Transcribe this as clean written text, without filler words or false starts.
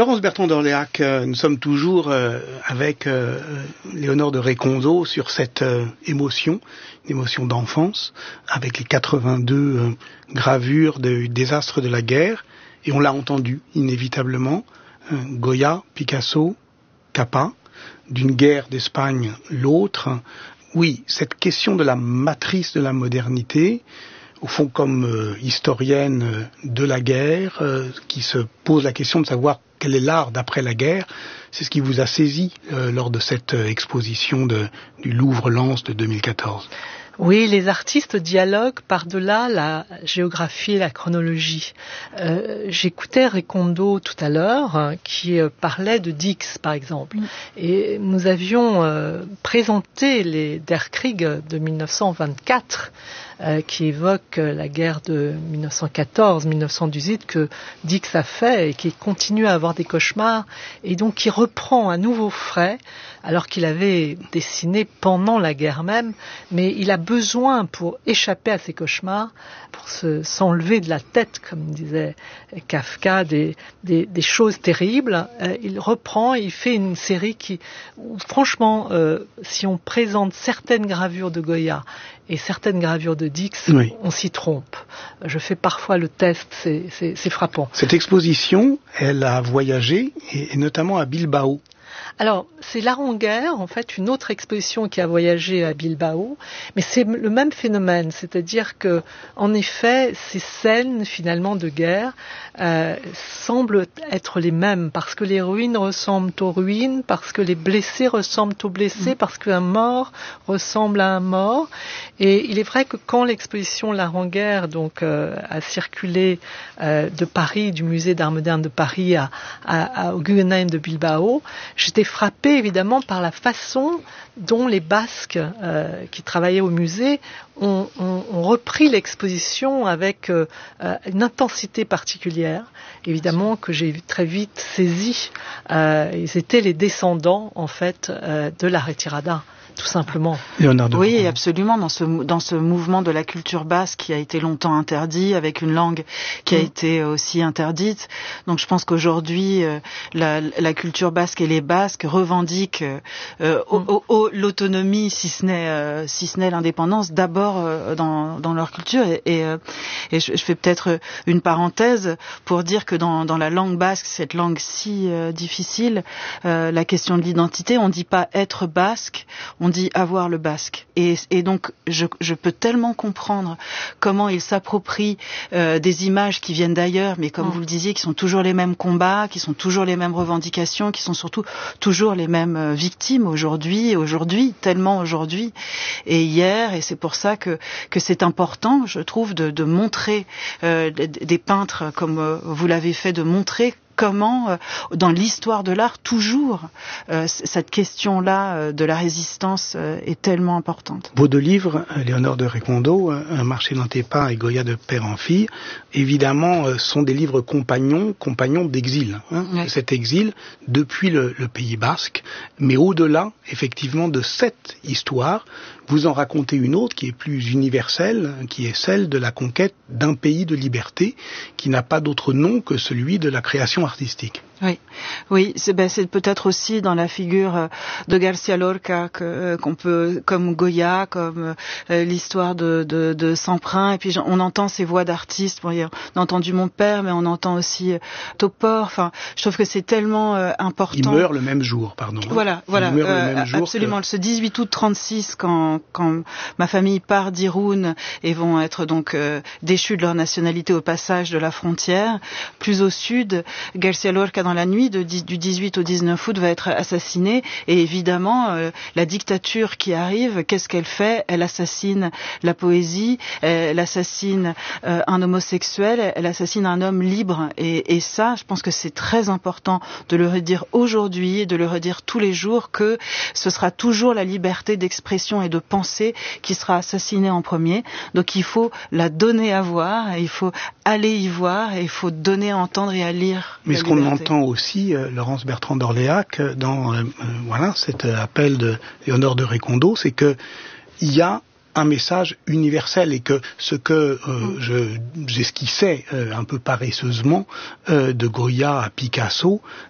Laurence Bertrand d'Orléac, nous sommes toujours avec Léonore de Récondo sur cette émotion, une émotion d'enfance, avec les 82 gravures du désastre de la guerre. Et on l'a entendu, inévitablement, Goya, Picasso, Capa, d'une guerre d'Espagne l'autre. Oui, cette question de la matrice de la modernité, au fond comme historienne de la guerre, qui se pose la question de savoir quel est l'art d'après la guerre, c'est ce qui vous a saisi lors de cette exposition du Louvre-Lens de 2014. Oui, les artistes dialoguent par-delà la géographie et la chronologie. J'écoutais Récondo tout à l'heure, qui parlait de Dix, par exemple. Et nous avions présenté les Der Krieg de 1924, qui évoque la guerre de 1914-1918 que Dix a fait et qui continue à avoir des cauchemars, et donc qui reprend à nouveau frais, alors qu'il avait dessiné pendant la guerre même, mais il a besoin, pour échapper à ses cauchemars, pour s'enlever de la tête, comme disait Kafka, des choses terribles, il reprend, il fait une série où franchement, si on présente certaines gravures de Goya et certaines gravures de Dix, oui, on s'y trompe. Je fais parfois le test, c'est frappant. Cette exposition, elle a voyagé, et notamment à Bilbao. Alors, c'est l'Aranguer, en fait, une autre exposition qui a voyagé à Bilbao, mais c'est le même phénomène, c'est-à-dire que, en effet, ces scènes, finalement, de guerre, semblent être les mêmes, parce que les ruines ressemblent aux ruines, parce que les blessés ressemblent aux blessés, parce qu'un mort ressemble à un mort. Et il est vrai que quand l'exposition l'Aranguer, donc, a circulé de Paris, du musée d'art moderne de Paris au Guggenheim de Bilbao, j'étais frappée évidemment par la façon dont les Basques qui travaillaient au musée ont repris l'exposition avec une intensité particulière, évidemment que j'ai très vite saisi. Ils étaient les descendants en fait de la retirada. Tout simplement. Oui, absolument. Dans ce mouvement de la culture basque qui a été longtemps interdit, avec une langue qui a été aussi interdite. Donc, je pense qu'aujourd'hui, la culture basque et les Basques revendiquent l'autonomie, si ce n'est l'indépendance, d'abord dans leur culture. Et je fais peut-être une parenthèse pour dire que dans la langue basque, cette langue si difficile, la question de l'identité, on ne dit pas être basque, on dit avoir le basque. Et donc, je peux tellement comprendre comment ils s'approprient des images qui viennent d'ailleurs, mais comme vous le disiez, qui sont toujours les mêmes combats, qui sont toujours les mêmes revendications, qui sont surtout toujours les mêmes victimes aujourd'hui, tellement aujourd'hui et hier. Et c'est pour ça que c'est important, je trouve, de montrer des peintres comme vous l'avez fait, de montrer comment, dans l'histoire de l'art, toujours, cette question-là de la résistance est tellement importante. Vos deux livres, Léonore de Récondo, Un marché dans tes pas et Goya de père en fille, évidemment, sont des livres compagnons d'exil. Oui. Cet exil depuis le Pays basque, mais au-delà, effectivement, de cette histoire, vous en racontez une autre qui est plus universelle, qui est celle de la conquête d'un pays de liberté qui n'a pas d'autre nom que celui de la création artistique. Oui, c'est peut-être aussi dans la figure de García Lorca qu'on peut, comme Goya, comme l'histoire de Samprin, et puis on entend ces voix d'artistes. On a entendu mon père, mais on entend aussi Topor. Enfin, je trouve que c'est tellement important. Il meurt le même jour, pardon. Voilà, il meurt le même jour absolument. Ce 18 août 36, quand ma famille part d'Irun et vont être donc déchus de leur nationalité au passage de la frontière, plus au sud, García Lorca, dans la nuit du 18 au 19 août, va être assassiné. Et évidemment, la dictature qui arrive, qu'est-ce qu'elle fait ? Elle assassine la poésie, elle assassine un homosexuel, elle assassine un homme libre. Et ça, je pense que c'est très important de le redire aujourd'hui et de le redire tous les jours, que ce sera toujours la liberté d'expression et de pensée qui sera assassinée en premier. Donc il faut la donner à voir, il faut aller y voir, et il faut donner à entendre et à lire. Mais ce qu'on entend aussi, Laurence Bertrand d'Orléac, dans cet appel de Léonore de Récondo, c'est que il y a un message universel, et que ce que j'esquissais un peu paresseusement de Goya à Picasso